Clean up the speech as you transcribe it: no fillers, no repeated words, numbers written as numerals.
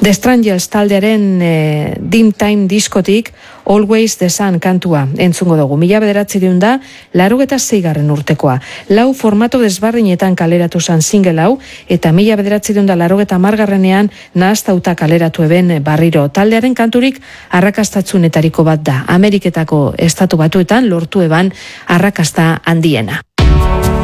The Strangers taldearen Dim Time diskotik Always the Sun kantua entzungo dugu. 1986 urtekoa. 4 formato desbardinetan kaleratu zan single hau, eta 1980ean nahaztauta kaleratu eben barriro. Taldearen kanturik arrakastatzunetariko bat da. Ameriketako estatu batuetan lortu eban arrakasta handiena.